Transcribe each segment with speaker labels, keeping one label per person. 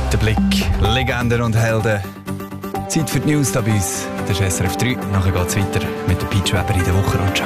Speaker 1: Der Blick, Legenden und Helden. Zeit für die News da bei uns. Das ist SRF 3. Nachher geht es weiter mit der Peach Weber in der Wochenrundschau.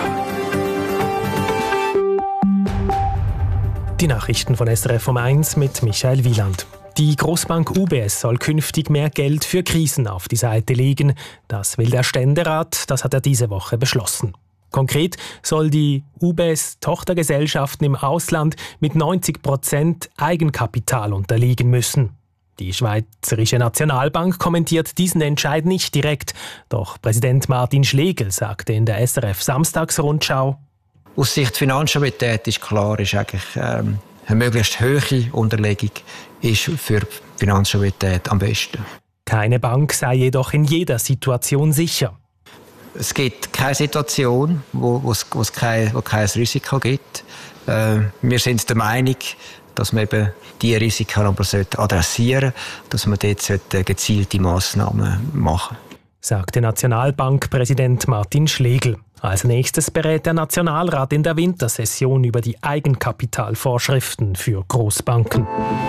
Speaker 2: Die Nachrichten von SRF um 1 mit Michael Wieland. Die Grossbank UBS soll künftig mehr Geld für Krisen auf die Seite legen. Das will der Ständerat, das hat er diese Woche beschlossen. Konkret soll die UBS Tochtergesellschaften im Ausland mit 90% Eigenkapital unterliegen müssen. Die Schweizerische Nationalbank kommentiert diesen Entscheid nicht direkt. Doch Präsident Martin Schlegel sagte in der SRF Samstagsrundschau:
Speaker 3: Aus Sicht Finanzstabilität ist klar, ist eigentlich eine möglichst hohe Unterlegung ist für Finanzstabilität am besten.
Speaker 2: Keine Bank sei jedoch in jeder Situation sicher.
Speaker 3: Es gibt keine Situation, wo es kein Risiko gibt. Wir sind der Meinung, dass man eben diese Risiken aber adressieren sollte, dass man dort gezielte Massnahmen machen sollte.
Speaker 2: Sagte Nationalbankpräsident Martin Schlegel. Als nächstes berät der Nationalrat in der Wintersession über die Eigenkapitalvorschriften für Großbanken.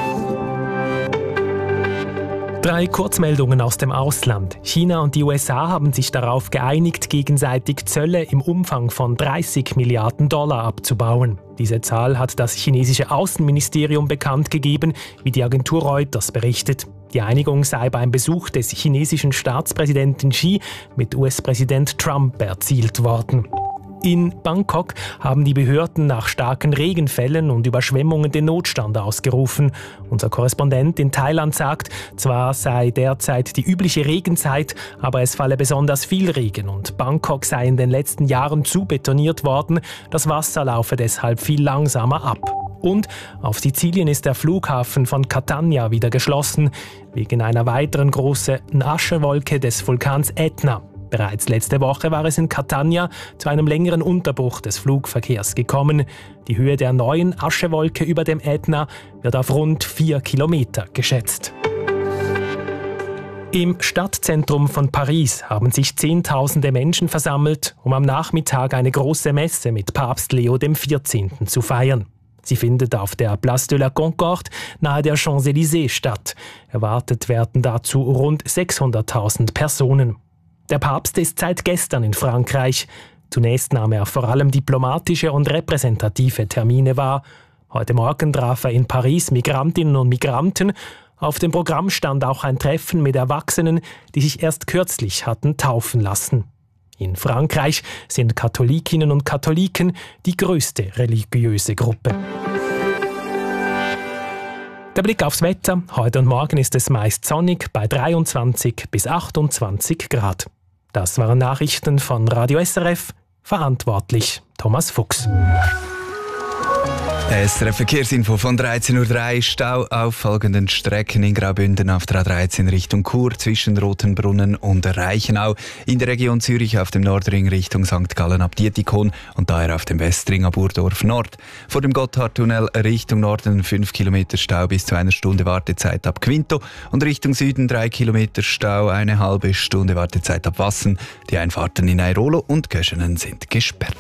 Speaker 2: 3 Kurzmeldungen aus dem Ausland. China und die USA haben sich darauf geeinigt, gegenseitig Zölle im Umfang von $30 Milliarden abzubauen. Diese Zahl hat das chinesische Außenministerium bekannt gegeben, wie die Agentur Reuters berichtet. Die Einigung sei beim Besuch des chinesischen Staatspräsidenten Xi mit US-Präsident Trump erzielt worden. In Bangkok haben die Behörden nach starken Regenfällen und Überschwemmungen den Notstand ausgerufen. Unser Korrespondent in Thailand sagt, zwar sei derzeit die übliche Regenzeit, aber es falle besonders viel Regen und Bangkok sei in den letzten Jahren zu betoniert worden. Das Wasser laufe deshalb viel langsamer ab. Und auf Sizilien ist der Flughafen von Catania wieder geschlossen, wegen einer weiteren großen Aschewolke des Vulkans Etna. Bereits letzte Woche war es in Catania zu einem längeren Unterbruch des Flugverkehrs gekommen. Die Höhe der neuen Aschewolke über dem Ätna wird auf rund 4 Kilometer geschätzt. Im Stadtzentrum von Paris haben sich Zehntausende Menschen versammelt, um am Nachmittag eine große Messe mit Papst Leo XIV. Zu feiern. Sie findet auf der Place de la Concorde nahe der Champs-Élysées statt. Erwartet werden dazu rund 600.000 Personen. Der Papst ist seit gestern in Frankreich. Zunächst nahm er vor allem diplomatische und repräsentative Termine wahr. Heute Morgen traf er in Paris Migrantinnen und Migranten. Auf dem Programm stand auch ein Treffen mit Erwachsenen, die sich erst kürzlich hatten taufen lassen. In Frankreich sind Katholikinnen und Katholiken die größte religiöse Gruppe. Der Blick aufs Wetter. Heute und morgen ist es meist sonnig bei 23 bis 28 Grad. Das waren Nachrichten von Radio SRF. Verantwortlich Thomas Fuchs.
Speaker 1: SRF Verkehrsinfo von 13.03 Uhr. Stau auf folgenden Strecken in Graubünden auf der A13 Richtung Chur zwischen Rotenbrunnen und Reichenau. In der Region Zürich auf dem Nordring Richtung St. Gallen ab Dietikon und daher auf dem Westring ab Burdorf Nord. Vor dem Gotthardtunnel Richtung Norden 5 Kilometer Stau bis zu 1 Stunde Wartezeit ab Quinto und Richtung Süden 3 Kilometer Stau, 1,5 Stunde Wartezeit ab Wassen. Die Einfahrten in Airolo und Göschenen sind gesperrt.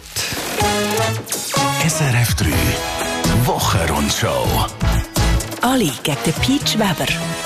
Speaker 4: SRF 3 Wochenrundschau.
Speaker 5: Ali gegen den Peach Weber.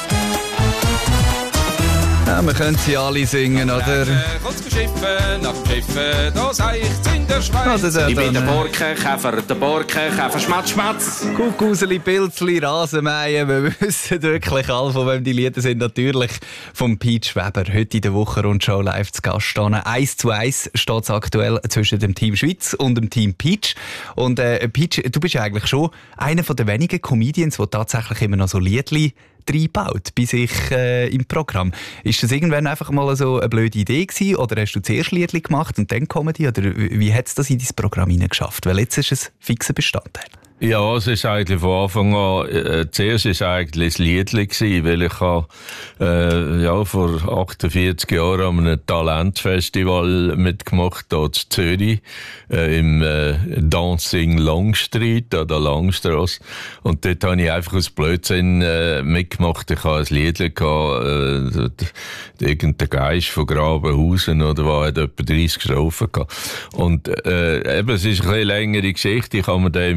Speaker 1: Ja, wir können sie alle singen, oder?
Speaker 6: Kurz geschiffen, nach dem Schiffen, da seicht's in der Schweiz.
Speaker 7: Ich bin der Borkenkäfer, Schmatz, Schmatz.
Speaker 1: Kuckuseli, Pilzli, Rasenmähen, wir wissen wirklich alle, von wem die Lieder sind. Natürlich vom Peach Weber. Heute in der Wochenrundschau live zu Gast stehen. 1:1 steht es aktuell zwischen dem Team Schweiz und dem Team Peach. Und Peach, du bist eigentlich schon einer der wenigen Comedians, der tatsächlich immer noch so Liedli reinbaut bei sich im Programm. Ist das irgendwann einfach mal so eine blöde Idee gewesen, oder hast du zuerst Liedli gemacht und dann Comedy, oder wie hat es das in dein Programm hineingeschafft? Weil jetzt ist es ein fixer Bestandteil.
Speaker 8: Ja, es ist eigentlich von Anfang an, zuerst ist eigentlich das Liedli gewesen, weil ich vor 48 Jahren an einem Talentfestival mitgemacht, hier in Zürich, im Dancing Longstreet, an der Langstrasse. Und dort habe ich einfach aus Blödsinn mitgemacht. Ich hatte ein Liedli gehabt, irgendein Geist von Grabenhausen, oder was, hat etwa 30 Strophen gehabt. Und, es ist eine längere Geschichte. Ich habe mir da in meinen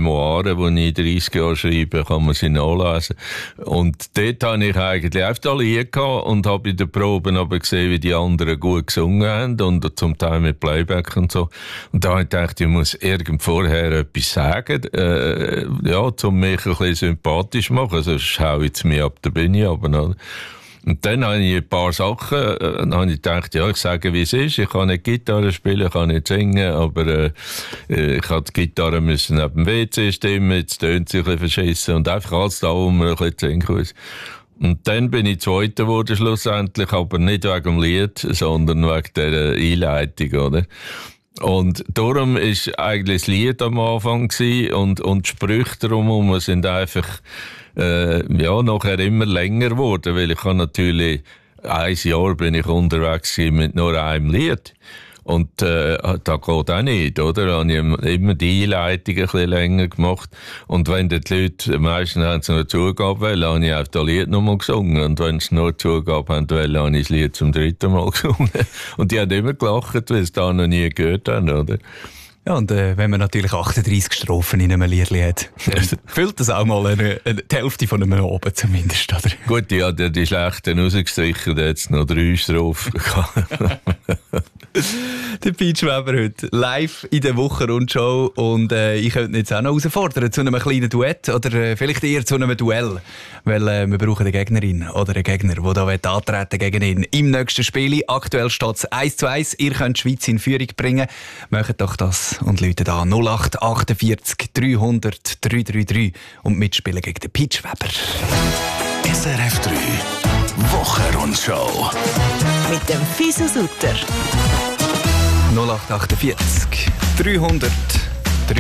Speaker 8: Memoiren, die ich in 30 Jahren schreibe, kann man sie nachlesen. Und dort habe ich eigentlich einfach alle Lieder gehabt und habe in den Proben aber gesehen, wie die anderen gut gesungen haben und zum Teil mit Playback und so. Und da habe ich gedacht, ich muss irgend vorher etwas sagen, um mich ein bisschen sympathisch zu machen, sonst haue ich mich ab der Bühne runter. Und dann habe ich ein paar Sachen, dann habe ich gedacht, ja, ich sage, wie es ist. Ich kann nicht Gitarre spielen, ich kann nicht singen, aber ich habe die Gitarre müssen neben dem WC stimmen, jetzt tönt sie ein bisschen verschissen und einfach alles da, wo man ein bisschen singen muss. Und dann bin ich Zweiter geworden schlussendlich, aber nicht wegen dem Lied, sondern wegen der Einleitung, oder? Und darum ist eigentlich das Lied am Anfang gewesen und die Sprüche drumherum sind einfach nachher immer länger geworden, weil ich habe natürlich 1 Jahr bin ich unterwegs mit nur einem Lied. Und da geht auch nicht, oder? Da habe ich immer die Einleitung ein bisschen länger gemacht. Und wenn die Leute, meistens haben sie noch Zugabe wollen, habe ich auch das Lied nochmal gesungen. Und wenn sie nur Zugabe haben wollen, habe ich das Lied zum 3. Mal gesungen. Und die haben immer gelacht, weil sie da noch nie gehört haben, oder?
Speaker 1: Ja, und wenn man natürlich 38 Strophen in einem Liedli hat, füllt das auch mal die Hälfte von einem oben zumindest, oder?
Speaker 8: Gut, ich habe die schlechten rausgestrichen, da hat es noch 3 Strophen gehabt.
Speaker 1: Der Piet Schweber heute live in der Wochenrundschau und ich könnte ihn jetzt auch noch herausfordern zu einem kleinen Duett oder vielleicht eher zu einem Duell, weil wir brauchen eine Gegnerin oder einen Gegner, der da antreten gegen ihn. Im nächsten Spiel, aktuell steht es 1:1, ihr könnt die Schweiz in Führung bringen, macht doch das und läutet an 0848 300 333 und mitspielen gegen den Piet Schweber.
Speaker 4: SRF 3 Wochenrundschau
Speaker 5: mit dem Fiso Sutter.
Speaker 1: 0848 300